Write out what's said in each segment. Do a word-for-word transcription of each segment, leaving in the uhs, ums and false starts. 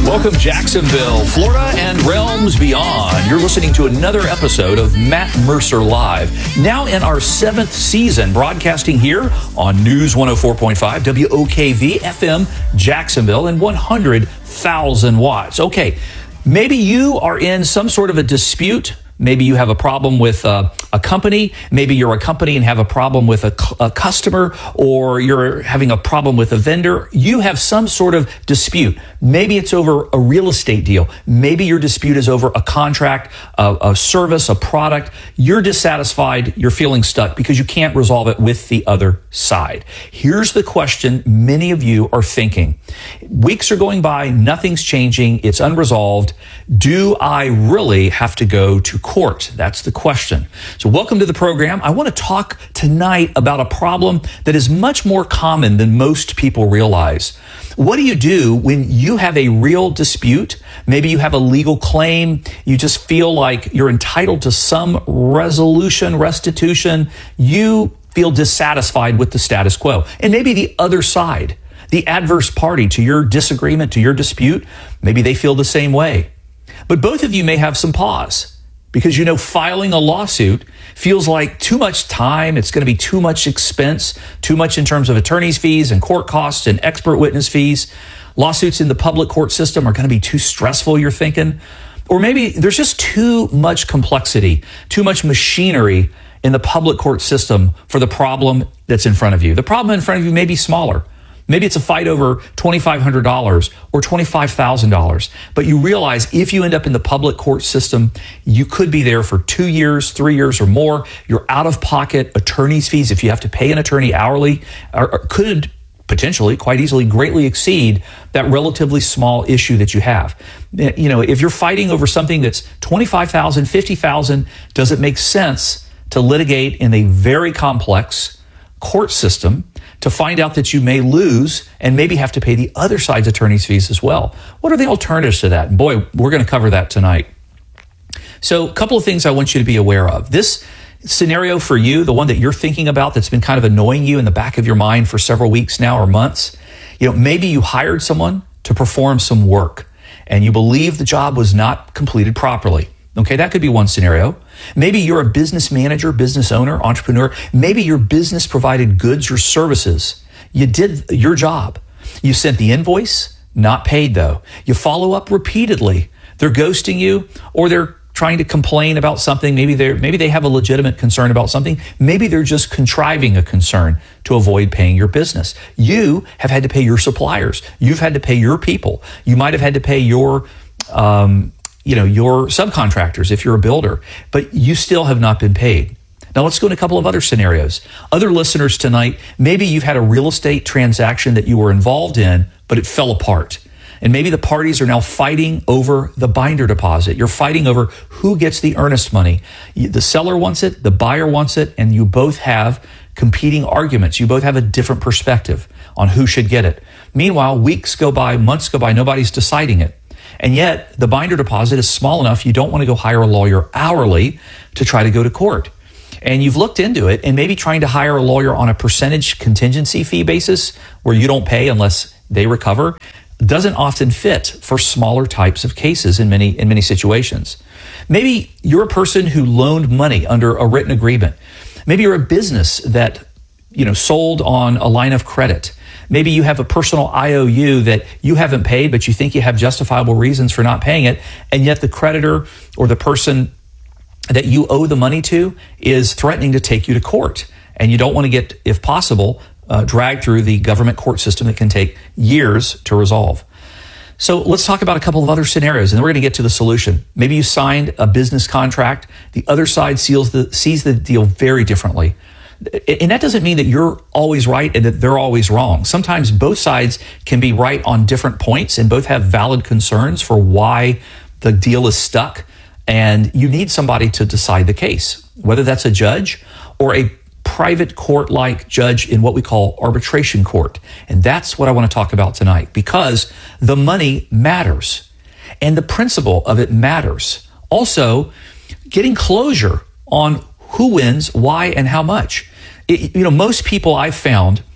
Welcome, Jacksonville, Florida, and realms beyond. You're listening to another episode of Matt Mercer Live, now in our seventh season, broadcasting here on News one oh four point five, W O K V F M, Jacksonville, and one hundred thousand watts. Okay, maybe you are in some sort of a dispute. Maybe you have a problem with uh, a company. Maybe you're a company and have a problem with a, a customer, or you're having a problem with a vendor. You have some sort of dispute. Maybe it's over a real estate deal. Maybe your dispute is over a contract, a, a service, a product. You're dissatisfied. You're feeling stuck because you can't resolve it with the other side. Here's the question many of you are thinking. Weeks are going by. Nothing's changing. It's unresolved. Do I really have to go to court? That's the question. So welcome to the program. I want to talk tonight about a problem that is much more common than most people realize. What do you do when you have a real dispute? Maybe you have a legal claim. You just feel like you're entitled to some resolution, restitution. You feel dissatisfied with the status quo. And maybe the other side, the adverse party to your disagreement, to your dispute, maybe they feel the same way. But both of you may have some pause, because you know filing a lawsuit feels like too much time. It's going to be too much expense, too much in terms of attorney's fees and court costs and expert witness fees. Lawsuits in the public court system are going to be too stressful, you're thinking. Or maybe there's just too much complexity, too much machinery in the public court system for the problem that's in front of you. The problem in front of you may be smaller. Maybe it's a fight over twenty-five hundred dollars or twenty-five thousand dollars. But you realize if you end up in the public court system, you could be there for two years, three years or more. You're out of pocket. Attorney's fees, if you have to pay an attorney hourly, are, are, could potentially, quite easily, greatly exceed that relatively small issue that you have. You know, if you're fighting over something that's twenty-five thousand dollars, fifty thousand dollars, does it make sense to litigate in a very complex court system to find out that you may lose and maybe have to pay the other side's attorney's fees as well? What are the alternatives to that? And boy, we're going to cover that tonight. So a couple of things I want you to be aware of. This scenario for you, the one that you're thinking about that's been kind of annoying you in the back of your mind for several weeks now or months, you know, maybe you hired someone to perform some work and you believe the job was not completed properly. Okay, that could be one scenario. Maybe you're a business manager, business owner, entrepreneur. Maybe your business provided goods or services. You did your job. You sent the invoice, not paid though. You follow up repeatedly. They're ghosting you, or they're trying to complain about something. Maybe they're maybe they have a legitimate concern about something. Maybe they're just contriving a concern to avoid paying your business. You have had to pay your suppliers. You've had to pay your people. You might have had to pay your um you know, your subcontractors if you're a builder, but you still have not been paid. Now let's go into a couple of other scenarios. Other listeners tonight, maybe you've had a real estate transaction that you were involved in, but it fell apart. And maybe the parties are now fighting over the binder deposit. You're fighting over who gets the earnest money. The seller wants it, the buyer wants it, and you both have competing arguments. You both have a different perspective on who should get it. Meanwhile, weeks go by, months go by, nobody's deciding it. And yet the binder deposit is small enough you don't want to go hire a lawyer hourly to try to go to court. And you've looked into it, and maybe trying to hire a lawyer on a percentage contingency fee basis where you don't pay unless they recover doesn't often fit for smaller types of cases in many in many situations. Maybe you're a person who loaned money under a written agreement. Maybe you're a business that, you know, sold on a line of credit. Maybe you have a personal I O U that you haven't paid, but you think you have justifiable reasons for not paying it. And yet the creditor or the person that you owe the money to is threatening to take you to court. And you don't want to get, if possible, uh, dragged through the government court system that can take years to resolve. So let's talk about a couple of other scenarios, and then we're going to get to the solution. Maybe you signed a business contract. The other side sees the, sees the deal very differently. And that doesn't mean that you're always right and that they're always wrong. Sometimes both sides can be right on different points and both have valid concerns for why the deal is stuck. And you need somebody to decide the case, whether that's a judge or a private court-like judge in what we call arbitration court. And that's what I want to talk about tonight, because the money matters and the principle of it matters. Also, getting closure on who wins, why, and how much. It, you know, most people I've found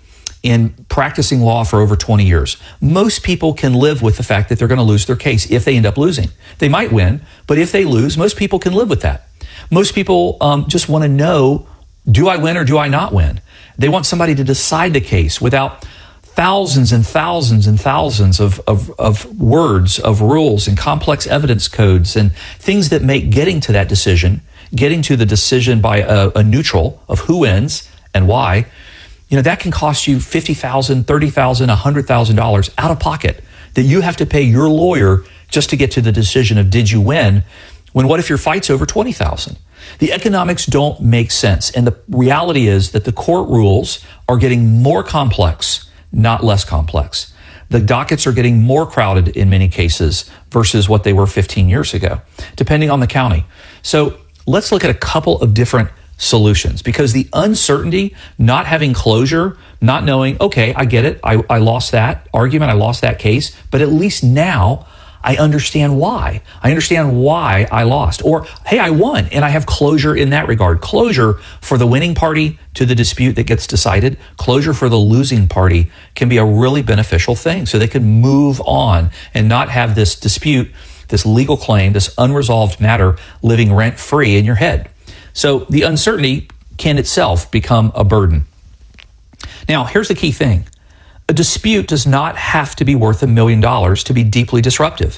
in practicing law for over twenty years. Most people can live with the fact that they're going to lose their case if they end up losing. They might win, but if they lose, most people can live with that. Most people um, just want to know, do I win or do I not win? They want somebody to decide the case without thousands and thousands and thousands of, of, of words, of rules and complex evidence codes and things that make getting to that decision, getting to the decision by a, a neutral of who wins and why, you know, that can cost you fifty thousand dollars, thirty thousand dollars, one hundred thousand dollars out of pocket that you have to pay your lawyer just to get to the decision of did you win, when what if your fight's over twenty thousand dollars? The economics don't make sense. And the reality is that the court rules are getting more complex, not less complex. The dockets are getting more crowded in many cases versus what they were fifteen years ago, depending on the county. So let's look at a couple of different solutions, because the uncertainty, not having closure, not knowing, okay, I get it. I, I lost that argument. I lost that case, but at least now I understand why. I understand why I lost. Or, hey, I won and I have closure in that regard. Closure for the winning party to the dispute that gets decided. Closure for the losing party can be a really beneficial thing. So they can move on and not have this dispute, this legal claim, this unresolved matter living rent-free in your head. So the uncertainty can itself become a burden. Now, here's the key thing. A dispute does not have to be worth a million dollars to be deeply disruptive.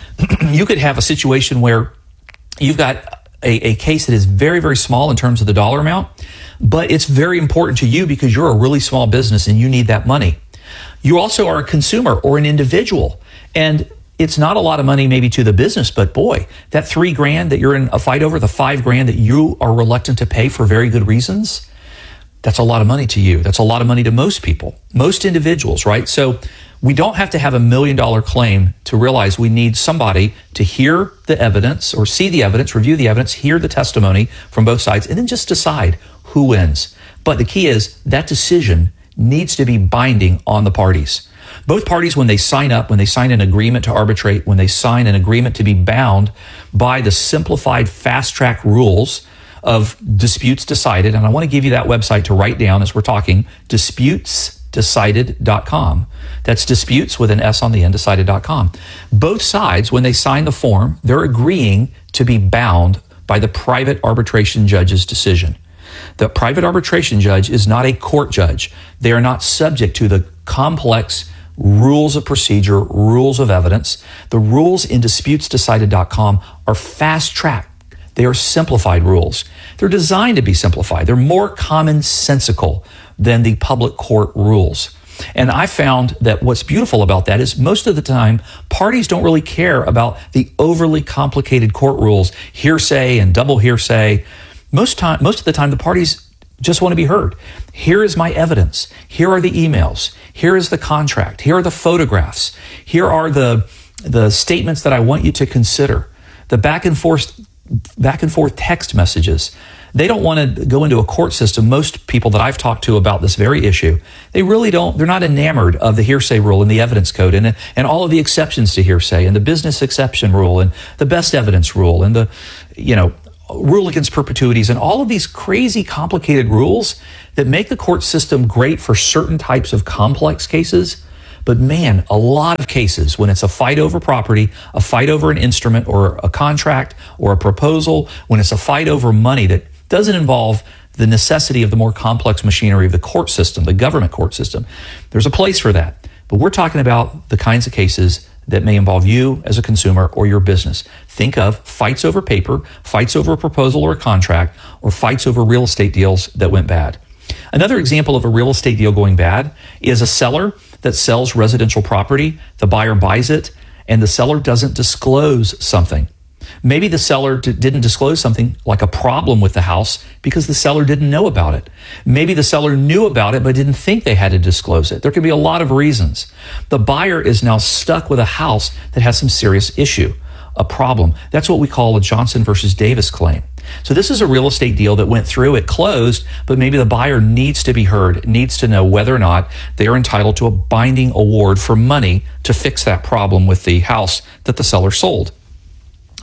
You could have a situation where you've got a, a case that is very, very small in terms of the dollar amount, but it's very important to you because you're a really small business and you need that money. You also are a consumer or an individual, and it's not a lot of money maybe to the business, but boy, that three grand that you're in a fight over, the five grand that you are reluctant to pay for very good reasons, that's a lot of money to you. That's a lot of money to most people, most individuals, right? So we don't have to have a million dollar claim to realize we need somebody to hear the evidence or see the evidence, review the evidence, hear the testimony from both sides, and then just decide who wins. But the key is that decision needs to be binding on the parties. Both parties, when they sign up, when they sign an agreement to arbitrate, when they sign an agreement to be bound by the simplified fast track rules of disputes decided, and I want to give you that website to write down as we're talking, disputes decided dot com. That's disputes with an S on the end, decided dot com. Both sides, when they sign the form, they're agreeing to be bound by the private arbitration judge's decision. The private arbitration judge is not a court judge. They are not subject to the complex rules of procedure, rules of evidence. The rules in disputes decided dot com are fast track. They are simplified rules. They're designed to be simplified. They're more commonsensical than the public court rules. And I found that what's beautiful about that is most of the time, parties don't really care about the overly complicated court rules, hearsay and double hearsay. Most time, most of the time, the parties just want to be heard. Here is my evidence. Here are the emails. Here is the contract. Here are the photographs. Here are the, the statements that I want you to consider. The back and forth back and forth text messages. They don't want to go into a court system. Most people that I've talked to about this very issue, they really don't, they're not enamored of the hearsay rule and the evidence code and, and all of the exceptions to hearsay and the business exception rule and the best evidence rule and the, you know, rule against perpetuities and all of these crazy complicated rules that make the court system great for certain types of complex cases. But man, a lot of cases when it's a fight over property, a fight over an instrument or a contract or a proposal, when it's a fight over money that doesn't involve the necessity of the more complex machinery of the court system, the government court system, there's a place for that. But we're talking about the kinds of cases that may involve you as a consumer or your business. Think of fights over paper, fights over a proposal or a contract, or fights over real estate deals that went bad. Another example of a real estate deal going bad is a seller that sells residential property. The buyer buys it, and the seller doesn't disclose something. Maybe the seller d- didn't disclose something like a problem with the house because the seller didn't know about it. Maybe the seller knew about it but didn't think they had to disclose it. There could be a lot of reasons. The buyer is now stuck with a house that has some serious issue, a problem. That's what we call a Johnson versus Davis claim. So this is a real estate deal that went through, it closed, but maybe the buyer needs to be heard, needs to know whether or not they are entitled to a binding award for money to fix that problem with the house that the seller sold.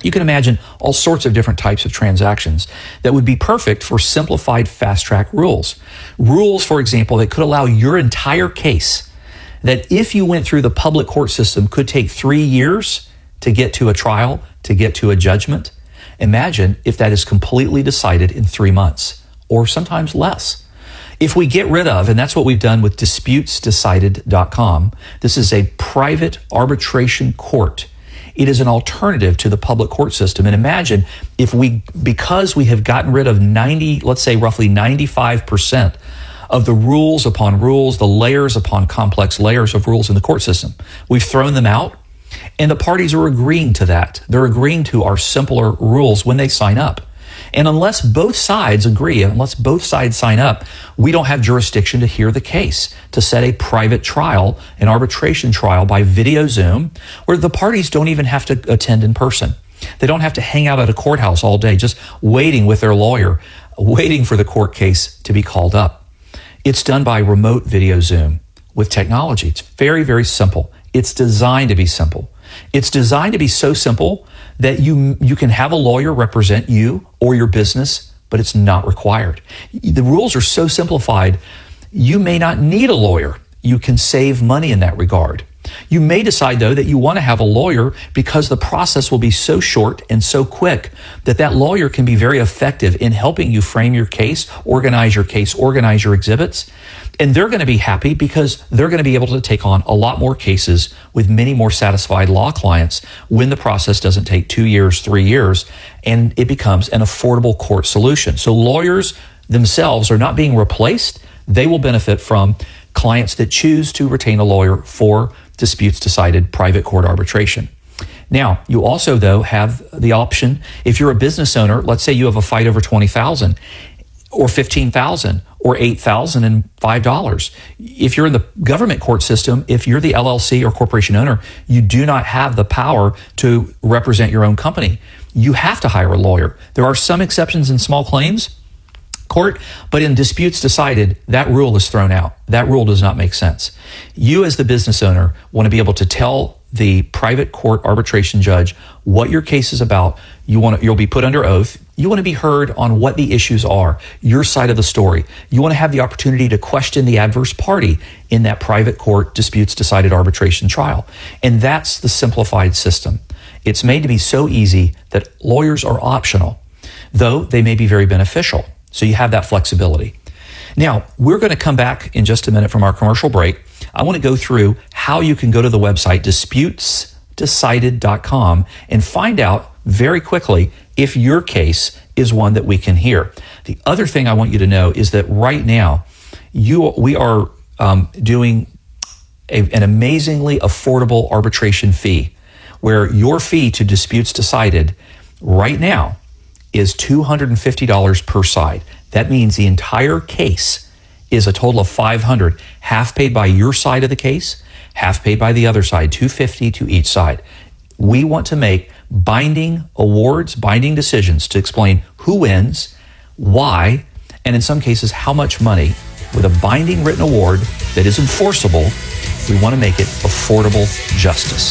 You can imagine all sorts of different types of transactions that would be perfect for simplified fast-track rules. Rules, for example, that could allow your entire case, that if you went through the public court system, could take three years to get to a trial, to get to a judgment. Imagine if that is completely decided in three months, or sometimes less. If we get rid of, and that's what we've done with disputes decided dot com, this is a private arbitration court. It is an alternative to the public court system. And imagine if we, because we have gotten rid of ninety, let's say roughly ninety-five percent of the rules upon rules, the layers upon complex layers of rules in the court system, we've thrown them out, and the parties are agreeing to that. They're agreeing to our simpler rules when they sign up. And unless both sides agree, unless both sides sign up, we don't have jurisdiction to hear the case, to set a private trial, an arbitration trial by video Zoom, where the parties don't even have to attend in person. They don't have to hang out at a courthouse all day, just waiting with their lawyer, waiting for the court case to be called up. It's done by remote video Zoom with technology. It's very, very simple. It's designed to be simple. It's designed to be so simple that you you can have a lawyer represent you or your business, but it's not required. The rules are so simplified, you may not need a lawyer. You can save money in that regard. You may decide, though, that you want to have a lawyer because the process will be so short and so quick that that lawyer can be very effective in helping you frame your case, organize your case, organize your exhibits. And they're going to be happy because they're going to be able to take on a lot more cases with many more satisfied law clients when the process doesn't take two years, three years, and it becomes an affordable court solution. So lawyers themselves are not being replaced. They will benefit from clients that choose to retain a lawyer for disputes decided private court arbitration. Now, you also, though, have the option, if you're a business owner, let's say you have a fight over twenty thousand dollars or fifteen thousand dollars or eight thousand five dollars. If you're in the government court system, if you're the L L C or corporation owner, you do not have the power to represent your own company. You have to hire a lawyer. There are some exceptions in small claims court, but in disputes decided, that rule is thrown out. That rule does not make sense. You as the business owner want to be able to tell the private court arbitration judge what your case is about. You want to, you'll be put under oath. You want to be heard on what the issues are, your side of the story. You want to have the opportunity to question the adverse party in that private court disputes decided arbitration trial. And that's the simplified system. It's made to be so easy that lawyers are optional, though they may be very beneficial. So you have that flexibility. Now, we're going to come back in just a minute from our commercial break. I want to go through how you can go to the website disputes decided dot com and find out very quickly if your case is one that we can hear. The other thing I want you to know is that right now, you we are um, doing a, an amazingly affordable arbitration fee, where your fee to disputes decided right now is two hundred fifty dollars per side. That means the entire case is a total of five hundred dollars, half paid by your side of the case, half paid by the other side, two hundred fifty dollars to each side. We want to make binding awards, binding decisions to explain who wins, why, and in some cases, how much money with a binding written award that is enforceable. We want to make it affordable justice.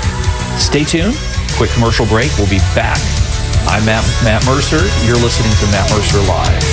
Stay tuned. Quick commercial break. We'll be back. I'm Matt, Matt Mercer. You're listening to Matt Mercer Live.